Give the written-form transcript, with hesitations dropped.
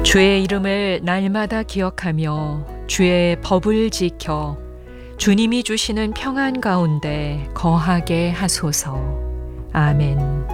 주의 이름을 날마다 기억하며 주의 법을 지켜 주님이 주시는 평안 가운데 거하게 하소서. 아멘.